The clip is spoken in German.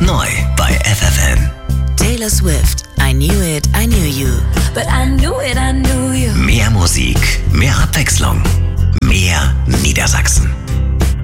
Neu bei FFN. Taylor Swift, I Knew It, I Knew You. But I knew it, I knew you. Mehr Musik, mehr Abwechslung.